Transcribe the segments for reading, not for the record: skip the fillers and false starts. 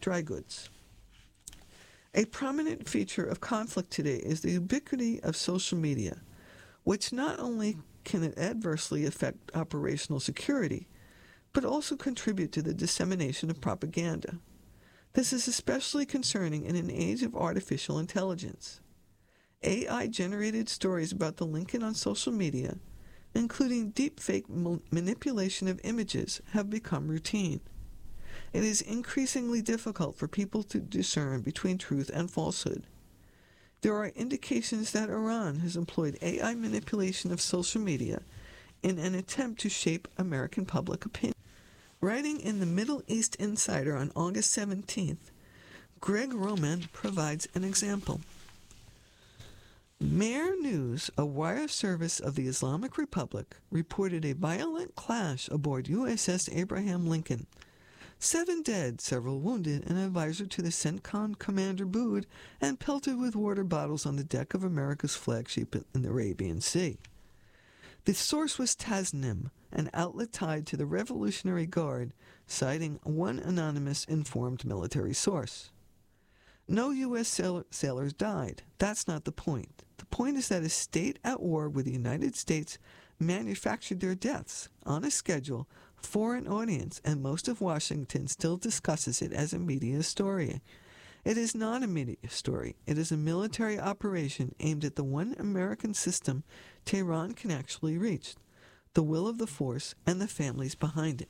dry goods. A prominent feature of conflict today is the ubiquity of social media, which not only can it adversely affect operational security, but also contribute to the dissemination of propaganda. This is especially concerning in an age of artificial intelligence. AI-generated stories about the Lincoln on social media, including deepfake manipulation of images, have become routine. It is increasingly difficult for people to discern between truth and falsehood. There are indications that Iran has employed AI manipulation of social media in an attempt to shape American public opinion. Writing in the Middle East Insider on August 17th, Greg Roman provides an example. Mer News, a wire service of the Islamic Republic, reported a violent clash aboard USS Abraham Lincoln. 7 dead, several wounded, an advisor to the CENTCOM commander booed and pelted with water bottles on the deck of America's flagship in the Arabian Sea. The source was Tasnim, an outlet tied to the Revolutionary Guard, citing one anonymous informed military source. No U.S. sailors died. That's not the point. The point is that a state at war with the United States manufactured their deaths on a schedule for an audience, and most of Washington still discusses it as a media story. It is not a media story. It is a military operation aimed at the one American system Tehran can actually reach, the will of the force and the families behind it.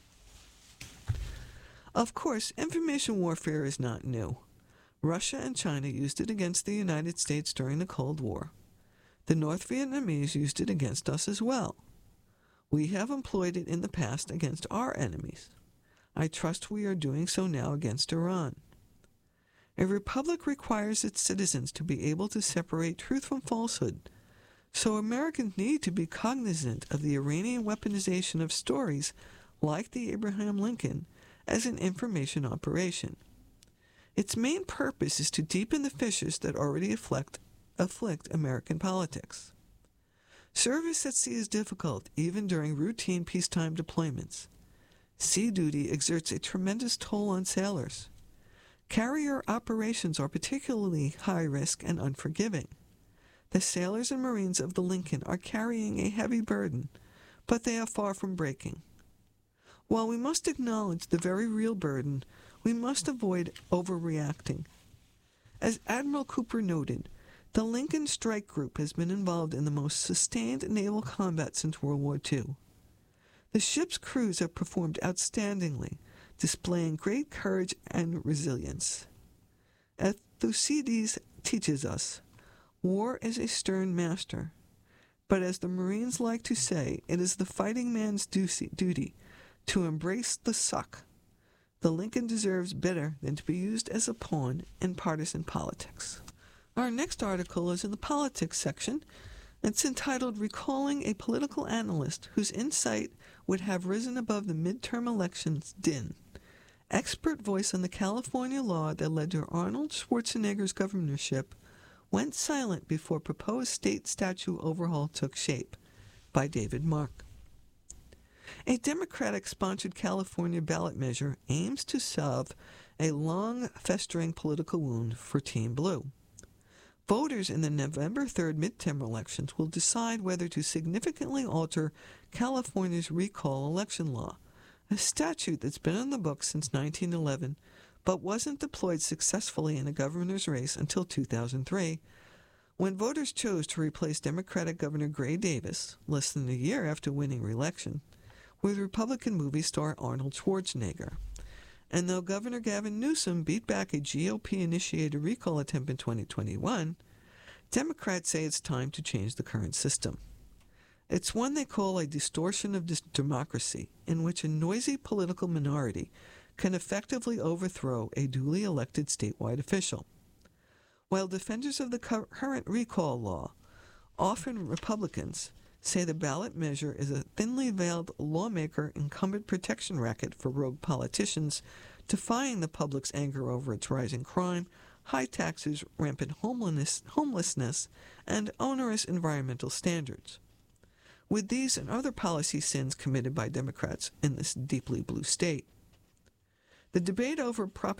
Of course, information warfare is not new. Russia and China used it against the United States during the Cold War. The North Vietnamese used it against us as well. We have employed it in the past against our enemies. I trust we are doing so now against Iran. A republic requires its citizens to be able to separate truth from falsehood, so Americans need to be cognizant of the Iranian weaponization of stories like the Abraham Lincoln as an information operation. Its main purpose is to deepen the fissures that already afflict American politics. Service at sea is difficult, even during routine peacetime deployments. Sea duty exerts a tremendous toll on sailors. Carrier operations are particularly high risk and unforgiving. The sailors and Marines of the Lincoln are carrying a heavy burden, but they are far from breaking. While we must acknowledge the very real burden, we must avoid overreacting. As Admiral Cooper noted, the Lincoln Strike Group has been involved in the most sustained naval combat since World War II. The ship's crews have performed outstandingly, displaying great courage and resilience. As Thucydides teaches us, war is a stern master, but as the Marines like to say, it is the fighting man's duty to embrace the suck. The Lincoln deserves better than to be used as a pawn in partisan politics. Our next article is in the politics section. It's entitled Recalling a Political Analyst Whose Insight Would Have Risen Above the Midterm Elections Din. Expert voice on the California law that led to Arnold Schwarzenegger's governorship went silent before proposed state statute overhaul took shape, by David Mark. A Democratic-sponsored California ballot measure aims to salve a long-festering political wound for Team Blue. Voters in the November 3rd midterm elections will decide whether to significantly alter California's recall election law, a statute that's been on the books since 1911 but wasn't deployed successfully in a governor's race until 2003, when voters chose to replace Democratic Governor Gray Davis, less than a year after winning re-election, with Republican movie star Arnold Schwarzenegger. And though Governor Gavin Newsom beat back a GOP-initiated recall attempt in 2021, Democrats say it's time to change the current system. It's one they call a distortion of democracy, in which a noisy political minority can effectively overthrow a duly elected statewide official. While defenders of the current recall law, often Republicans, say the ballot measure is a thinly veiled lawmaker incumbent protection racket for rogue politicians, defying the public's anger over its rising crime, high taxes, rampant homelessness, and onerous environmental standards. With these and other policy sins committed by Democrats in this deeply blue state, the debate over